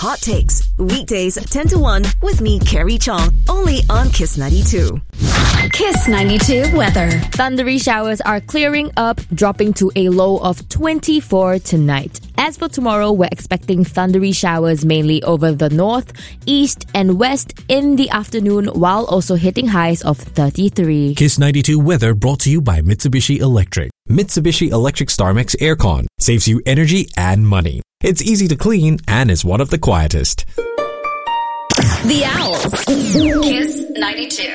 Hot Takes, weekdays 10 to 1 with me, Carrie Chong, only on Kiss 92. Kiss 92 weather. Thundery showers are clearing up, dropping to a low of 24 tonight. As for tomorrow, we're expecting thundery showers mainly over the north, east, and west in the afternoon, while also hitting highs of 33. Kiss 92 weather brought to you by Mitsubishi Electric. Mitsubishi Electric StarMax Aircon saves you energy and money. It's easy to clean and is one of the quietest. The Owls. Kiss 92.